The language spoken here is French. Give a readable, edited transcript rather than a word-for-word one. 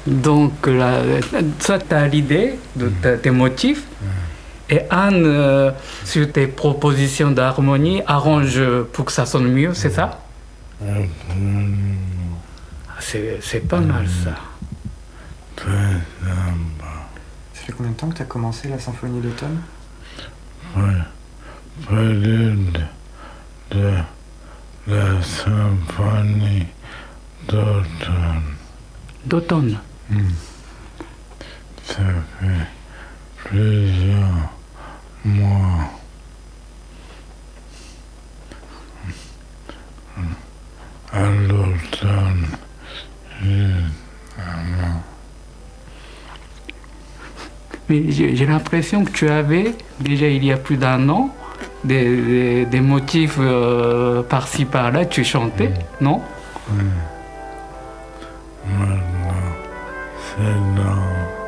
Donc, ça, tu as l'idée de tes motifs. Et Anne, sur tes propositions d'harmonie, arrange pour que ça sonne mieux, c'est ça? C'est pas mal, ça. Très sympa. Ça fait combien de temps que tu as commencé la symphonie d'automne? Prélude de la symphonie d'automne. D'automne. Ça fait plusieurs mois. À l'automne, justement. Mais j'ai l'impression que tu avais, déjà il y a plus d'un an, des motifs par-ci par-là, tu chantais, non? Maintenant, c'est dans